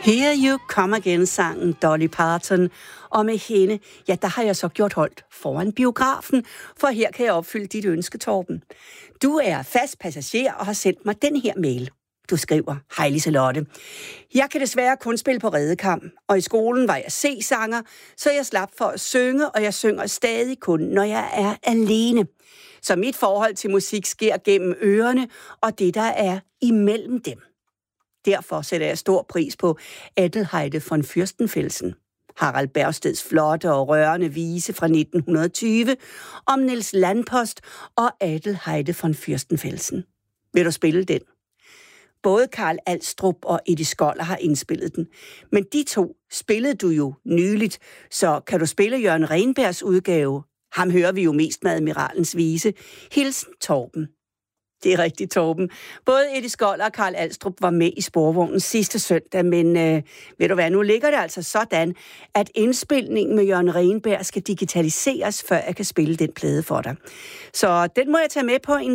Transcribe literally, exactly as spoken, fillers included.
Here You Come Again-sangen Dolly Parton, og med hende, ja, der har jeg så gjort holdt foran biografen, for her kan jeg opfylde dit ønske, Torben. Du er fast passager og har sendt mig den her mail. Du skriver, hej Liselotte. Jeg kan desværre kun spille på redekam, og i skolen var jeg C-sanger, så jeg slap for at synge, og jeg synger stadig kun, når jeg er alene. Så mit forhold til musik sker gennem ørerne, og det der er imellem dem. Derfor sætter jeg stor pris på Adelheide von Fürstenfelsen, Harald Bergsteds flotte og rørende vise fra nitten tyve om Niels Landpost og Adelheide von Fürstenfelsen. Vil du spille den? Både Carl Alstrup og Eddie Skoller har indspillet den, men de to spillede du jo nyligt, så kan du spille Jørgen Renbergs udgave? Ham hører vi jo mest med Admiralens vise. Hilsen Torben. Det er rigtigt, Torben. Både Eddie Skoller og Carl Alstrup var med i Sporvognen sidste søndag, men øh, ved du hvad, nu ligger det altså sådan, at indspilningen med Jørgen Renberg skal digitaliseres, før jeg kan spille den plade for dig. Så den må jeg tage med på en